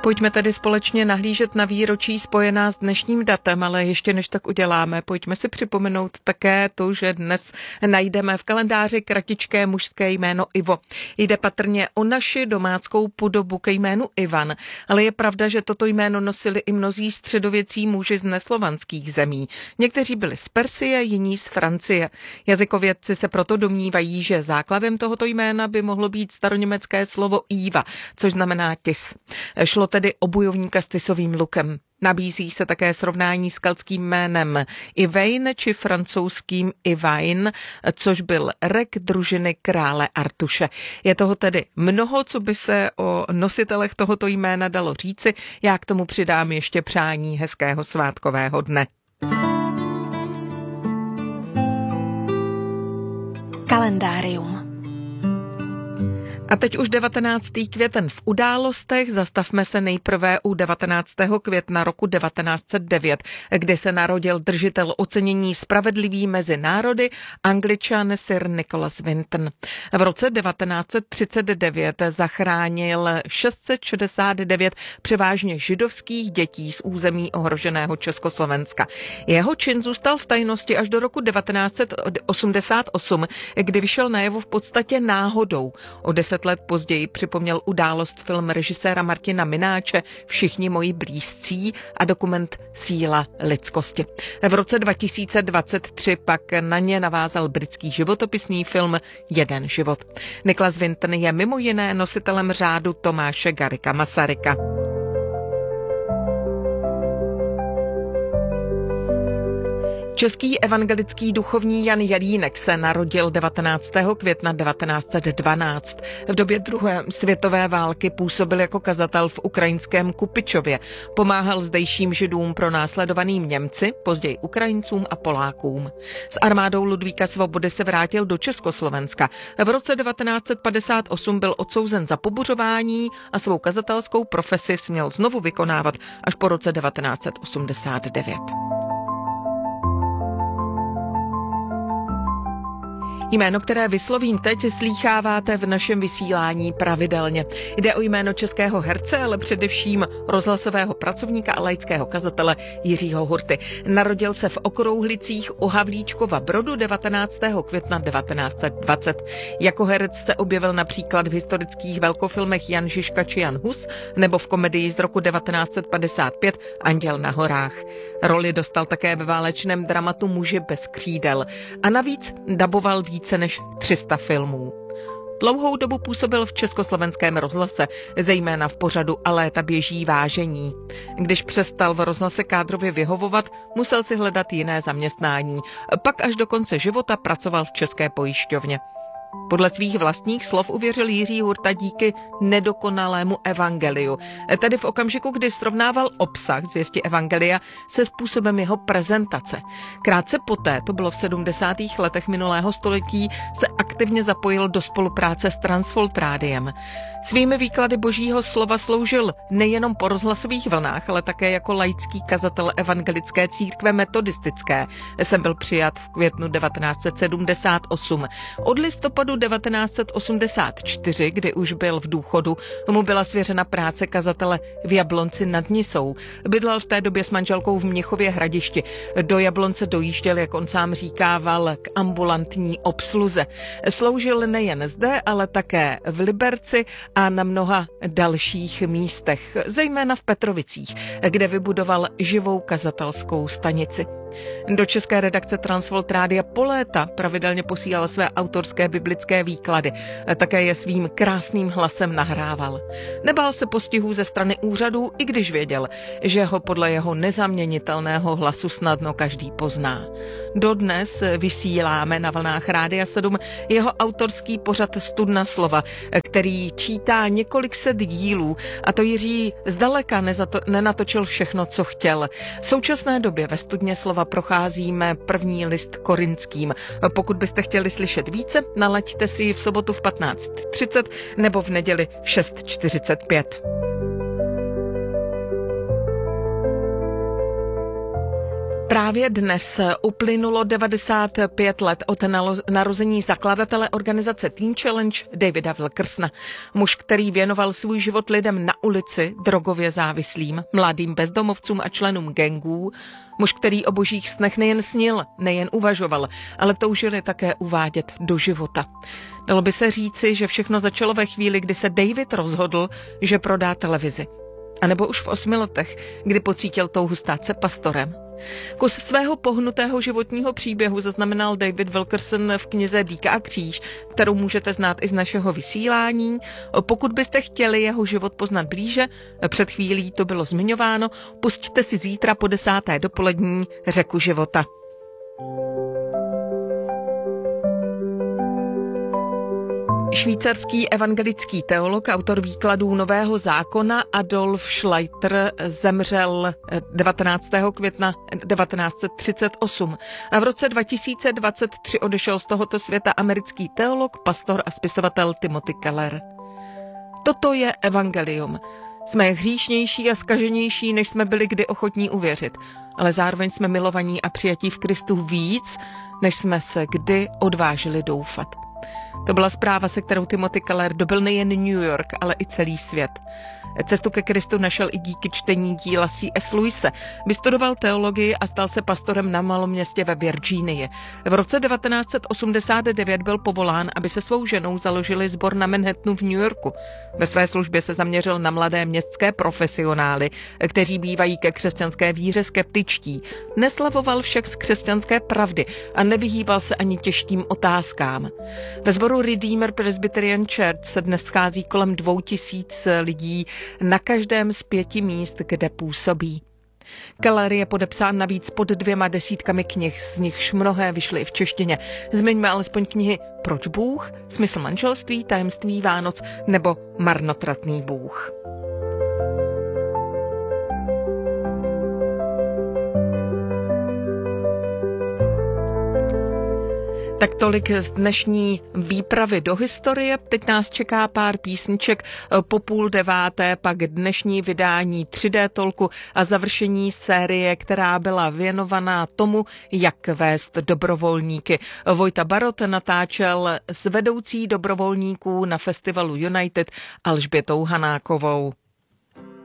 Pojďme tedy společně nahlížet na výročí spojená s dnešním datem, ale ještě než tak uděláme, pojďme si připomenout také to, že dnes najdeme v kalendáři kratičké mužské jméno Ivo. Jde patrně o naši domáckou podobu ke jménu Ivan, ale je pravda, že toto jméno nosili i mnozí středověcí muži z neslovanských zemí. Někteří byli z Persie, jiní z Francie. Jazykovědci se proto domnívají, že základem tohoto jména by mohlo být staroněmecké slovo Iva, což znamená tis. Šlo tedy o bojovníka s tisovým lukem. Nabízí se také srovnání s keltským jménem Ivain či francouzským Ivain, což byl rek družiny krále Artuše. Je toho tedy mnoho, co by se o nositelech tohoto jména dalo říci. Já k tomu přidám ještě přání hezkého svátkového dne. Kalendárium. A teď už 19. květen v událostech. Zastavme se nejprve u 19. května roku 1909, kdy se narodil držitel ocenění Spravedlivý mezi národy, Angličan Sir Nicholas Winton. V roce 1939 zachránil 669 převážně židovských dětí z území ohroženého Československa. Jeho čin zůstal v tajnosti až do roku 1988, kdy vyšel najevo v podstatě náhodou. O 10 let později připomněl událost film režiséra Martina Mináče Všichni moji blízcí a dokument Síla lidskosti. V roce 2023 pak na ně navázal britský životopisný film Jeden život. Nicholas Winton je mimo jiné nositelem řádu Tomáše Garrigua Masaryka. Český evangelický duchovní Jan Jelínek se narodil 19. května 1912. V době druhé světové války působil jako kazatel v ukrajinském Kupičově. Pomáhal zdejším židům pronásledovaným Němci, později Ukrajincům a Polákům. S armádou Ludvíka Svobody se vrátil do Československa. V roce 1958 byl odsouzen za pobuřování a svou kazatelskou profesi směl znovu vykonávat až po roce 1989. Jméno, které vyslovím teď, slýcháváte v našem vysílání pravidelně. Jde o jméno českého herce, ale především rozhlasového pracovníka a laického kazatele Jiřího Hurty. Narodil se v Okrouhlicích u Havlíčkova Brodu 19. května 1920. Jako herec se objevil například v historických velkofilmech Jan Žižka či Jan Hus nebo v komedii z roku 1955 Anděl na horách. Roli dostal také ve válečném dramatu Muži bez křídel a navíc daboval více než 300 filmů. Dlouhou dobu působil v Československém rozhlase, zejména v pořadu A léta běží vážení. Když přestal v rozhlase kádrově vyhovovat, musel si hledat jiné zaměstnání. Pak až do konce života pracoval v České pojišťovně. Podle svých vlastních slov uvěřil Jiří Hurta díky nedokonalému evangeliu. Tedy v okamžiku, kdy srovnával obsah zvěsti evangelia se způsobem jeho prezentace. Krátce poté, to bylo v 70. letech minulého století, se aktivně zapojil do spolupráce s Transvolt rádiem. Svými výklady božího slova sloužil nejenom po rozhlasových vlnách, ale také jako laický kazatel evangelické církve metodistické. Jsem byl přijat v květnu 1978. Od listopadu 1984, kdy už byl v důchodu, mu byla svěřena práce kazatele v Jablonci nad Nisou. Bydlel v té době s manželkou v Mnichově Hradišti. Do Jablonce dojížděl, jak on sám říkával, k ambulantní obsluze. Sloužil nejen zde, ale také v Liberci a na mnoha dalších místech, zejména v Petrovicích, kde vybudoval živou kazatelskou stanici. Do české redakce Transvolt rádia po léta pravidelně posílal své autorské biblické výklady. Také je svým krásným hlasem nahrával. Nebál se postihů ze strany úřadů, i když věděl, že ho podle jeho nezaměnitelného hlasu snadno každý pozná. Dodnes vysíláme na vlnách Rádia 7 jeho autorský pořad Studna slova, který čítá několik set dílů, a to Jiří zdaleka nenatočil všechno, co chtěl. V současné době ve Studně slova procházíme první list Korinským. Pokud byste chtěli slyšet více, nalaďte si ji v sobotu v 15:30 nebo v neděli v 6:45. Právě dnes uplynulo 95 let od narození zakladatele organizace Teen Challenge Davida Wilkersona. Muž, který věnoval svůj život lidem na ulici, drogově závislým, mladým bezdomovcům a členům gangů. Muž, který o božích snech nejen snil, nejen uvažoval, ale toužil je také uvádět do života. Dalo by se říci, že všechno začalo ve chvíli, kdy se David rozhodl, že prodá televizi. A nebo už v 8 letech, kdy pocítil touhu stát se pastorem. Kus svého pohnutého životního příběhu zaznamenal David Wilkerson v knize Dýka a kříž, kterou můžete znát i z našeho vysílání. Pokud byste chtěli jeho život poznat blíže, před chvílí to bylo zmiňováno, pusťte si zítra po 10. dopolední Řeku života. Švýcarský evangelický teolog, autor výkladů Nového zákona Adolf Schleiter zemřel 19. května 1938 a v roce 2023 odešel z tohoto světa americký teolog, pastor a spisovatel Timothy Keller. Toto je evangelium. Jsme hříšnější a zkaženější, než jsme byli kdy ochotní uvěřit, ale zároveň jsme milovaní a přijatí v Kristu víc, než jsme se kdy odvážili doufat. To byla zpráva, se kterou Timothy Keller dobil nejen New York, ale i celý svět. Cestu ke Kristu našel i díky čtení díla C.S. Lewise. Vystudoval teologii a stal se pastorem na malém městě ve Virginii. V roce 1989 byl povolán, aby se svou ženou založili sbor na Manhattanu v New Yorku. Ve své službě se zaměřil na mladé městské profesionály, kteří bývají ke křesťanské víře skeptičtí. Neslavoval však z křesťanské pravdy a nevyhýbal se ani těžkým otázkám. Ve sboru Redeemer Presbyterian Church se dnes schází kolem 2000 lidí na každém z 5 míst, kde působí. Keller je podepsán navíc pod 2 desítkami knih, z nichž mnohé vyšly i v češtině. Zmiňme alespoň knihy Proč Bůh, Smysl manželství, Tajemství Vánoc nebo Marnotratný Bůh. Tak tolik z dnešní výpravy do historie. Teď nás čeká pár písniček, po 8:30 pak dnešní vydání 3D Talku a završení série, která byla věnovaná tomu, jak vést dobrovolníky. Vojta Barot natáčel s vedoucí dobrovolníků na festivalu United Alžbětou Hanákovou.